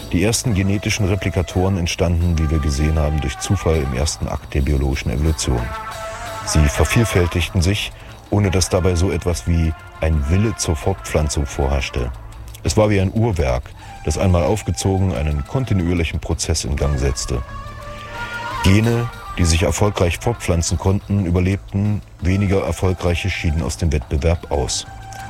Die ersten genetischen Replikatoren entstanden, wie wir gesehen haben, durch Zufall im ersten Akt der biologischen Evolution. Sie vervielfältigten sich, ohne dass dabei so etwas wie ein Wille zur Fortpflanzung vorherrschte. Es war wie ein Uhrwerk, das einmal aufgezogen einen kontinuierlichen Prozess in Gang setzte. Gene, die sich erfolgreich fortpflanzen konnten, überlebten, weniger erfolgreiche schieden aus dem Wettbewerb aus.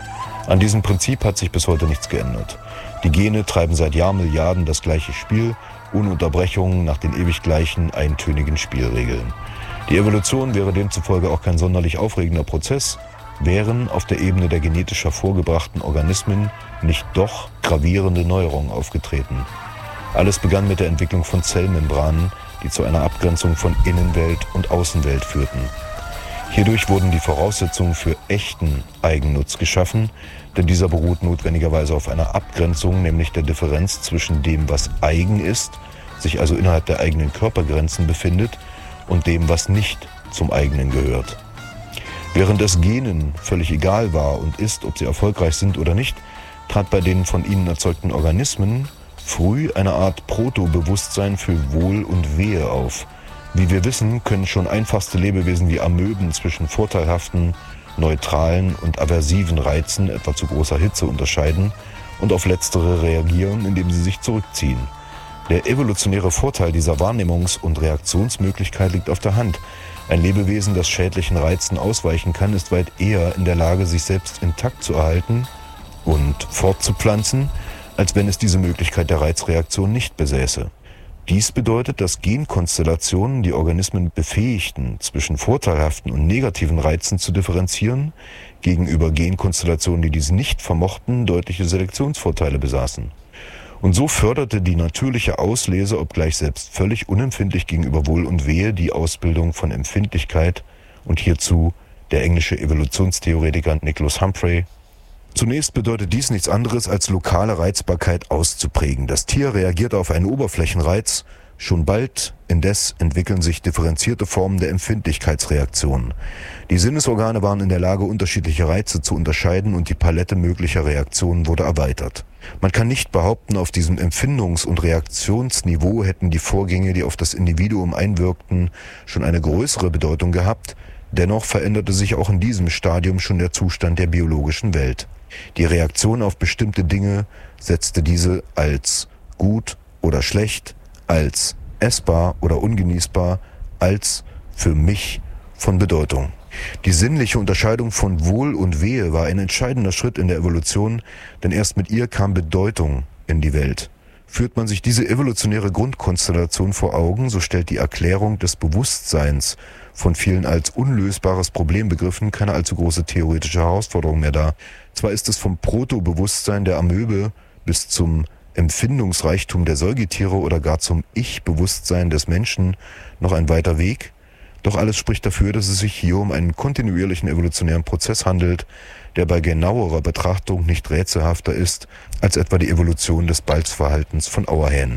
An diesem Prinzip hat sich bis heute nichts geändert. Die Gene treiben seit Jahrmilliarden das gleiche Spiel, ohne Unterbrechungen nach den ewig gleichen, eintönigen Spielregeln. Die Evolution wäre demzufolge auch kein sonderlich aufregender Prozess, wären auf der Ebene der genetisch hervorgebrachten Organismen nicht doch gravierende Neuerungen aufgetreten. Alles begann mit der Entwicklung von Zellmembranen, die zu einer Abgrenzung von Innenwelt und Außenwelt führten. Hierdurch wurden die Voraussetzungen für echten Eigennutz geschaffen, denn dieser beruht notwendigerweise auf einer Abgrenzung, nämlich der Differenz zwischen dem, was eigen ist, sich also innerhalb der eigenen Körpergrenzen befindet, und dem, was nicht zum eigenen gehört. Während es Genen völlig egal war und ist, ob sie erfolgreich sind oder nicht, trat bei den von ihnen erzeugten Organismen früh eine Art Proto-Bewusstsein für Wohl und Wehe auf. Wie wir wissen, können schon einfachste Lebewesen wie Amöben zwischen vorteilhaften, neutralen und aversiven Reizen, etwa zu großer Hitze, unterscheiden und auf letztere reagieren, indem sie sich zurückziehen. Der evolutionäre Vorteil dieser Wahrnehmungs- und Reaktionsmöglichkeit liegt auf der Hand. Ein Lebewesen, das schädlichen Reizen ausweichen kann, ist weit eher in der Lage, sich selbst intakt zu erhalten und fortzupflanzen, als wenn es diese Möglichkeit der Reizreaktion nicht besäße. Dies bedeutet, dass Genkonstellationen die Organismen befähigten, zwischen vorteilhaften und negativen Reizen zu differenzieren, gegenüber Genkonstellationen, die dies nicht vermochten, deutliche Selektionsvorteile besaßen. Und so förderte die natürliche Auslese, obgleich selbst völlig unempfindlich gegenüber Wohl und Wehe, die Ausbildung von Empfindlichkeit und hierzu der englische Evolutionstheoretiker Nicholas Humphrey. Zunächst bedeutet dies nichts anderes, als lokale Reizbarkeit auszuprägen. Das Tier reagiert auf einen Oberflächenreiz, schon bald indes entwickeln sich differenzierte Formen der Empfindlichkeitsreaktionen. Die Sinnesorgane waren in der Lage, unterschiedliche Reize zu unterscheiden und die Palette möglicher Reaktionen wurde erweitert. Man kann nicht behaupten, auf diesem Empfindungs- und Reaktionsniveau hätten die Vorgänge, die auf das Individuum einwirkten, schon eine größere Bedeutung gehabt. Dennoch veränderte sich auch in diesem Stadium schon der Zustand der biologischen Welt. Die Reaktion auf bestimmte Dinge setzte diese als gut oder schlecht, als essbar oder ungenießbar, als für mich von Bedeutung. Die sinnliche Unterscheidung von Wohl und Wehe war ein entscheidender Schritt in der Evolution, denn erst mit ihr kam Bedeutung in die Welt. Führt man sich diese evolutionäre Grundkonstellation vor Augen, so stellt die Erklärung des Bewusstseins von vielen als unlösbares Problem begriffen keine allzu große theoretische Herausforderung mehr dar. Zwar ist es vom Proto-Bewusstsein der Amöbe bis zum Empfindungsreichtum der Säugetiere oder gar zum Ich-Bewusstsein des Menschen noch ein weiter Weg, doch alles spricht dafür, dass es sich hier um einen kontinuierlichen evolutionären Prozess handelt, der bei genauerer Betrachtung nicht rätselhafter ist als etwa die Evolution des Balzverhaltens von Auerhähnen.